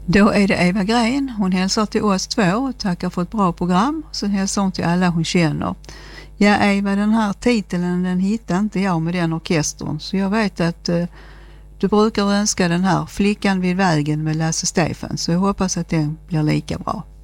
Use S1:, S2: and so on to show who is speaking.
S1: Då är det Eva Gren. Hon hälsar till oss två och tackar för ett bra program. Sen hälsar hon till alla hon känner. Ja Eva, den här titeln den hittar inte jag med den orkestern. Så jag vet att du brukar önska den här Flickan vid vägen med Lasse Stefans. Så jag hoppas att den blir lika bra.